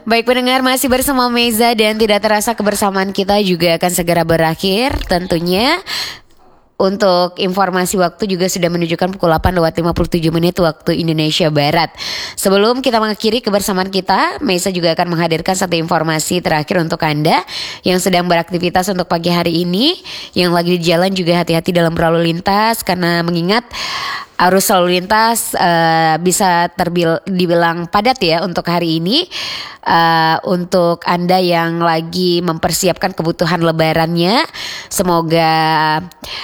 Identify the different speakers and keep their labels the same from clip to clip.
Speaker 1: Baik pendengar, masih bersama Meza dan tidak terasa kebersamaan kita juga akan segera berakhir tentunya. Untuk informasi waktu juga sudah menunjukkan pukul 8:57 waktu Indonesia Barat. Sebelum kita mengakhiri kebersamaan kita, Meza juga akan menghadirkan satu informasi terakhir untuk Anda yang sedang beraktivitas untuk pagi hari ini. Yang lagi di jalan juga hati-hati dalam berlalu lintas, karena mengingat arus lalu lintas bisa dibilang padat ya untuk hari ini. Untuk Anda yang lagi mempersiapkan kebutuhan lebarannya, semoga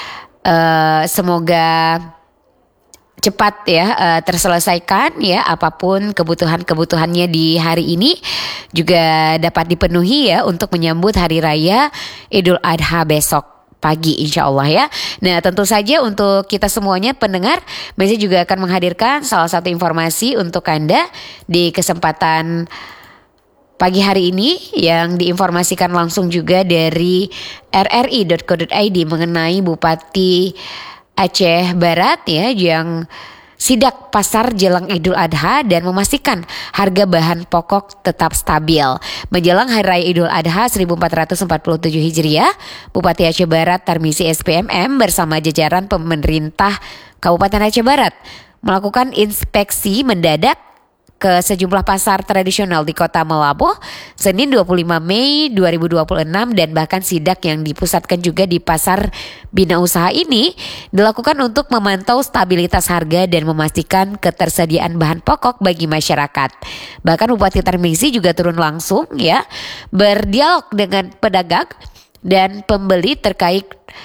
Speaker 1: cepat ya terselesaikan ya, apapun kebutuhannya di hari ini juga dapat dipenuhi ya untuk menyambut hari raya Idul Adha besok pagi insya Allah ya. Nah tentu saja untuk kita semuanya pendengar, Meza juga akan menghadirkan salah satu informasi untuk Anda di kesempatan pagi hari ini yang diinformasikan langsung juga dari rri.co.id mengenai Bupati Aceh Barat ya, yang sidak pasar jelang Idul Adha dan memastikan harga bahan pokok tetap stabil. Menjelang Hari Raya Idul Adha 1447 Hijriah, Bupati Aceh Barat Tarmizi SPMM bersama jajaran pemerintah Kabupaten Aceh Barat melakukan inspeksi mendadak ke sejumlah pasar tradisional di Kota Malabo Senin 25 Mei 2026, dan bahkan sidak yang dipusatkan juga di Pasar Bina Usaha ini dilakukan untuk memantau stabilitas harga dan memastikan ketersediaan bahan pokok bagi masyarakat. Bahkan Bupati Tarmizi juga turun langsung ya berdialog dengan pedagang dan pembeli terkait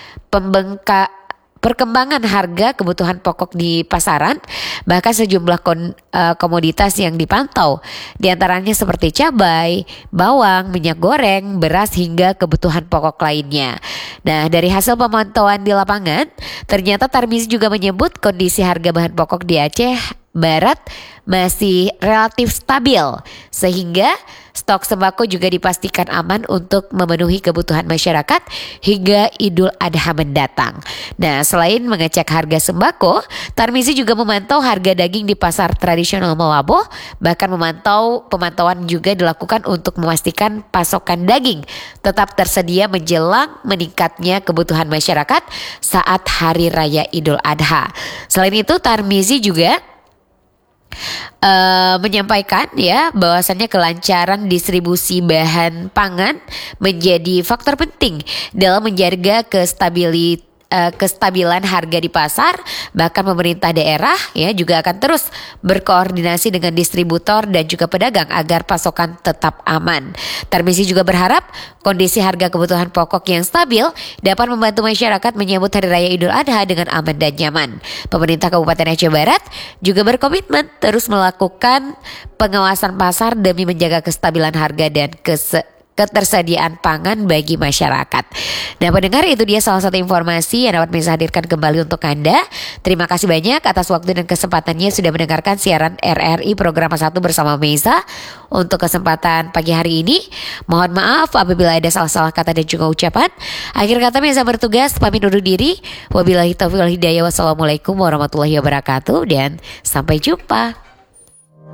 Speaker 1: perkembangan harga kebutuhan pokok di pasaran, bahkan sejumlah komoditas yang dipantau, diantaranya seperti cabai, bawang, minyak goreng, beras hingga kebutuhan pokok lainnya. Nah dari hasil pemantauan di lapangan, ternyata Tarmizi juga menyebut kondisi harga bahan pokok di Aceh Barat masih relatif stabil, sehingga stok sembako juga dipastikan aman untuk memenuhi kebutuhan masyarakat hingga Idul Adha mendatang. Nah, selain mengecek harga sembako, Tarmizi juga memantau harga daging di pasar tradisional Malabo. Bahkan pemantauan juga dilakukan untuk memastikan pasokan daging tetap tersedia menjelang meningkatnya kebutuhan masyarakat saat Hari Raya Idul Adha. Selain itu, Tarmizi juga menyampaikan ya bahwasannya kelancaran distribusi bahan pangan menjadi faktor penting dalam menjaga kestabilan harga di pasar. Bahkan pemerintah daerah ya juga akan terus berkoordinasi dengan distributor dan juga pedagang agar pasokan tetap aman. Tarmizi juga berharap kondisi harga kebutuhan pokok yang stabil dapat membantu masyarakat menyambut Hari Raya Idul Adha dengan aman dan nyaman. Pemerintah Kabupaten Aceh Barat juga berkomitmen terus melakukan pengawasan pasar demi menjaga kestabilan harga dan ketersediaan pangan bagi masyarakat. Nah pendengar, itu dia salah satu informasi yang dapat Meza hadirkan kembali untuk Anda. Terima kasih banyak atas waktu dan kesempatannya sudah mendengarkan siaran RRI program 1 bersama Meza untuk kesempatan pagi hari ini. Mohon maaf apabila ada salah-salah kata dan juga ucapan. Akhir kata Meza bertugas pamit undur diri. Wabillahi taufiq wal hidayah. Wassalamualaikum warahmatullahi wabarakatuh dan sampai jumpa.